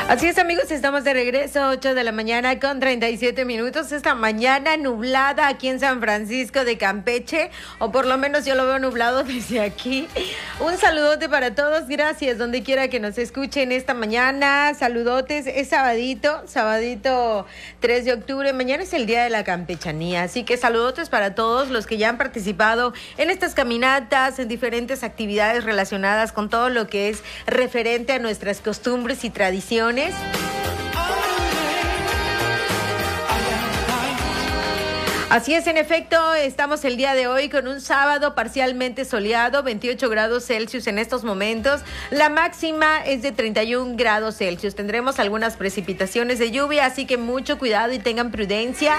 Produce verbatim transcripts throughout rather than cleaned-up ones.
Así es, amigos, estamos de regreso, ocho de la mañana con treinta y siete minutos. Esta mañana nublada aquí en San Francisco de Campeche, o por lo menos yo lo veo nublado desde aquí. Un saludote para todos, gracias, donde quiera que nos escuchen esta mañana. Saludotes, es sabadito, sabadito tres de octubre. Mañana es el Día de la Campechanía, así que saludotes para todos los que ya han participado en estas caminatas, en diferentes actividades relacionadas con todo lo que es referente a nuestras costumbres y tradiciones. Así es, en efecto, estamos el día de hoy con un sábado parcialmente soleado, veintiocho grados Celsius en estos momentos. La máxima es de treinta y un grados Celsius. Tendremos algunas precipitaciones de lluvia, así que mucho cuidado y tengan prudencia.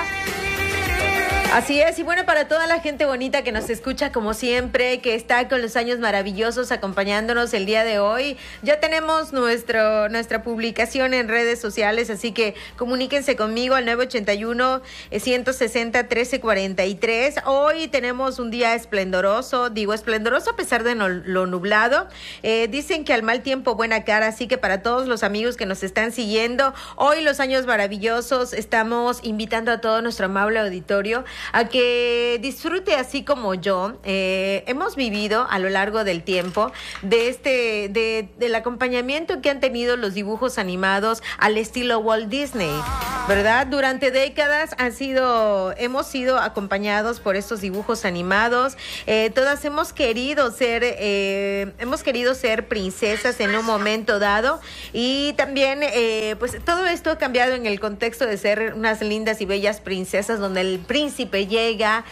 Así es, y bueno, para toda la gente bonita que nos escucha como siempre, que está con los años maravillosos acompañándonos el día de hoy, ya tenemos nuestro, nuestra publicación en redes sociales, así que comuníquense conmigo al nueve ochenta y uno, ciento sesenta, trece cuarenta y tres. Hoy tenemos un día esplendoroso, digo esplendoroso a pesar de no, lo nublado. Eh, dicen que al mal tiempo buena cara, así que para todos los amigos que nos están siguiendo, hoy los años maravillosos, estamos invitando a todo nuestro amable auditorio a que disfrute así como yo. Eh, hemos vivido a lo largo del tiempo de este, de, del acompañamiento que han tenido los dibujos animados al estilo Walt Disney, ¿verdad? Durante décadas han sido, hemos sido acompañados por estos dibujos animados. Eh, todas hemos querido ser, eh, hemos querido ser princesas en un momento dado, y también, eh, pues todo esto ha cambiado en el contexto de ser unas lindas y bellas princesas donde el príncipe llega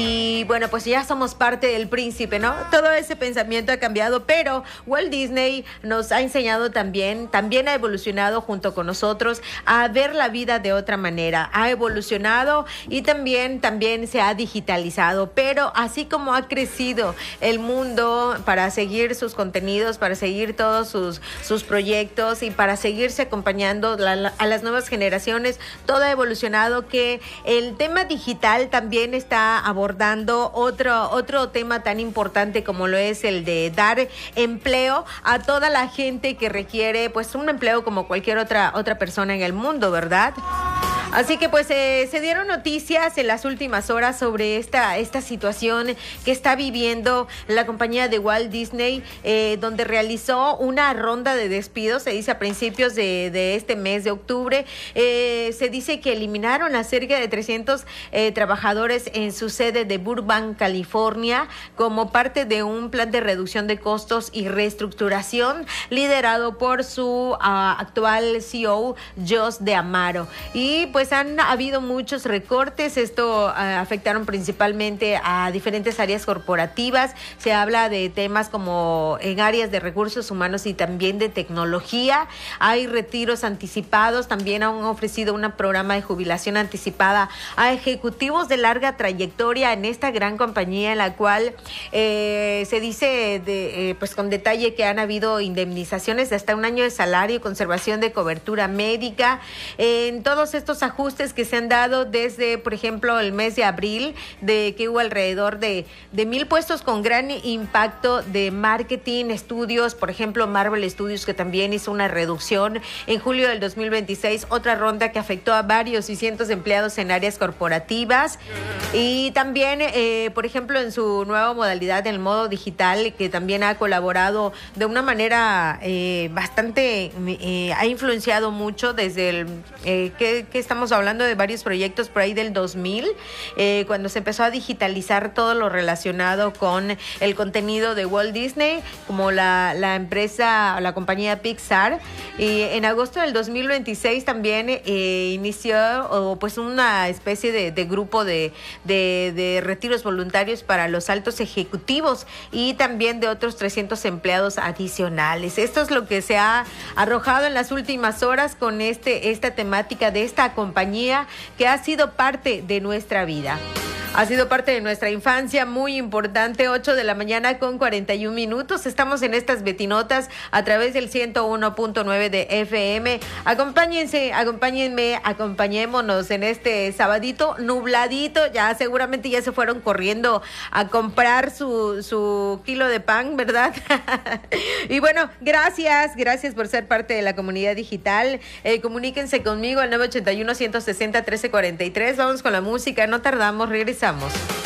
y bueno, pues ya somos parte del príncipe, ¿no? Todo ese pensamiento ha cambiado, pero Walt Disney nos ha enseñado también, también ha evolucionado junto con nosotros a ver la vida de otra manera. Ha evolucionado y también, también se ha digitalizado, pero así como ha crecido el mundo para seguir sus contenidos, para seguir todos sus, sus proyectos y para seguirse acompañando la, a las nuevas generaciones, todo ha evolucionado, que el tema digital también está abordando otro, otro tema tan importante como lo es el de dar empleo a toda la gente que requiere pues un empleo como cualquier otra, otra persona en el mundo, ¿verdad? Así que pues eh, se dieron noticias en las últimas horas sobre esta, esta situación que está viviendo la compañía de Walt Disney, eh, donde realizó una ronda de despidos, se dice a principios de, de este mes de octubre. Eh, se dice que eliminaron a cerca de trescientos eh, trabajadores en su sede de Burbank, California, como parte de un plan de reducción de costos y reestructuración liderado por su uh, actual C E O, Josh D'Amaro. Y pues han habido muchos recortes. Esto uh, afectaron principalmente a diferentes áreas corporativas. Se habla de temas como en áreas de recursos humanos y también de tecnología. Hay retiros anticipados. También han ofrecido un programa de jubilación anticipada a ejecutivos de larga trayectoria en esta gran compañía, en la cual eh, se dice de, eh, pues con detalle que han habido indemnizaciones de hasta un año de salario, conservación de cobertura médica. Eh, en todos estos ajustes que se han dado desde, por ejemplo, el mes de abril, de que hubo alrededor de, de mil puestos con gran impacto de marketing, estudios, por ejemplo, Marvel Studios, que también hizo una reducción en julio del dos mil veintiséis, otra ronda que afectó a varios y cientos de empleados en áreas corporativas. Y también, eh, por ejemplo, en su nueva modalidad, en el modo digital, que también ha colaborado de una manera eh, bastante, eh, ha influenciado mucho desde el, eh, que, que estamos hablando de varios proyectos por ahí del dos mil, eh, cuando se empezó a digitalizar todo lo relacionado con el contenido de Walt Disney, como la, la empresa, la compañía Pixar. Y en agosto del dos mil veintiséis también eh, inició o, pues una especie de, de grupo de, de, de retiros voluntarios para los altos ejecutivos y también de otros trescientos empleados adicionales. Esto es lo que se ha arrojado en las últimas horas con este, esta temática de esta compañía que ha sido parte de nuestra vida. Ha sido parte de nuestra infancia muy importante. Ocho de la mañana con cuarenta y un minutos. Estamos en estas Betinotas a través del ciento uno punto nueve de F M. Acompáñense, acompáñenme, acompañémonos en este sabadito nubladito. Ya seguramente ya se fueron corriendo a comprar su, su kilo de pan, ¿verdad? Y bueno, gracias, gracias por ser parte de la comunidad digital. Eh, comuníquense conmigo al nueve ocho uno, uno seis cero, uno tres cuatro tres. Vamos con la música, no tardamos, regresamos.